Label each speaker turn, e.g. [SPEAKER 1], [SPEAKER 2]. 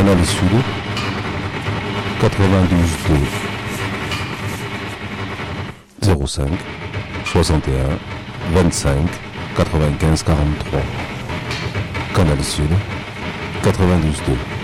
[SPEAKER 1] Canal Sud 92.2 05 61 25 95 43. Canal Sud 92.2.